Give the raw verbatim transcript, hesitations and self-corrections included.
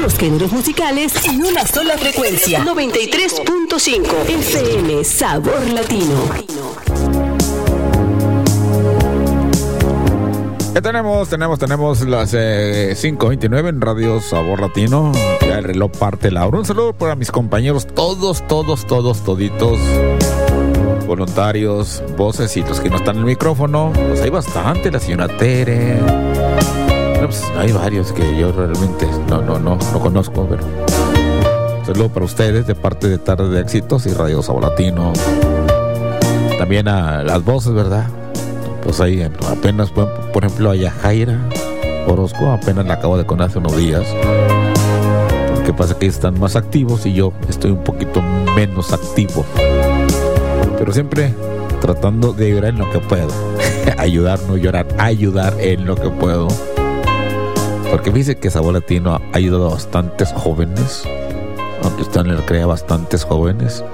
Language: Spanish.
los géneros musicales en una sola frecuencia. noventa y tres punto cinco F M Sabor Latino. Ya tenemos, tenemos, tenemos las eh, cinco veintinueve en Radio Sabor Latino. Ya el reloj parte la hora. Un saludo para mis compañeros, todos, todos, todos, toditos, voluntarios, voces y los que no están en el micrófono. Pues hay bastante, la señora Tere. Bueno, pues hay varios que yo realmente no, no, no, no conozco, pero un saludo para ustedes de parte de Tarde de Éxitos y Radio Sabor Latino. También a las voces, ¿verdad? Pues ahí apenas, por ejemplo, a Yajaira Orozco, apenas la acabo de conocer unos días. Lo que pasa es que están más activos y yo estoy un poquito menos activo. Pero siempre tratando de llorar en lo que puedo. Ayudar, no llorar, ayudar en lo que puedo. Porque fíjese que Sabor Latino ha ayudado a bastantes jóvenes. Aunque usted no le crea, bastantes jóvenes.